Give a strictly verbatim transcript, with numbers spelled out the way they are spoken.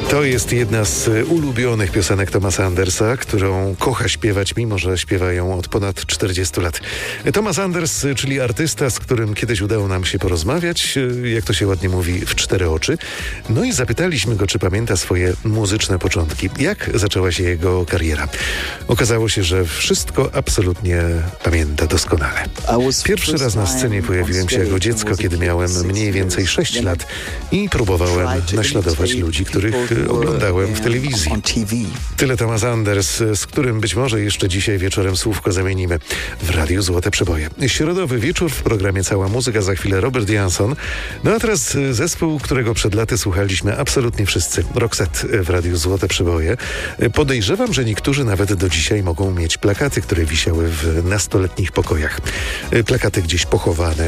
To jest jedna z ulubionych piosenek Thomasa Andersa, którą kocha śpiewać, mimo że śpiewa ją od ponad czterdziestu lat. Thomas Anders, czyli artysta, z którym kiedyś udało nam się porozmawiać, jak to się ładnie mówi, w cztery oczy. No i zapytaliśmy go, czy pamięta swoje muzyczne początki. Jak zaczęła się jego kariera? Okazało się, że wszystko absolutnie pamięta doskonale. Pierwszy raz na scenie pojawiłem się jako dziecko, kiedy miałem mniej więcej sześć lat i próbowałem naśladować ludzi, których oglądałem w telewizji. Tyle Thomas Anders, z którym być może jeszcze dzisiaj wieczorem słówko zamienimy w Radiu Złote Przeboje. Środowy wieczór w programie Cała Muzyka, za chwilę Robert Jansson. No a teraz zespół, którego przed laty słuchaliśmy absolutnie wszyscy. Roxette w Radiu Złote Przeboje. Podejrzewam, że niektórzy nawet do dzisiaj mogą mieć plakaty, które wisiały w nastoletnich pokojach. Plakaty gdzieś pochowane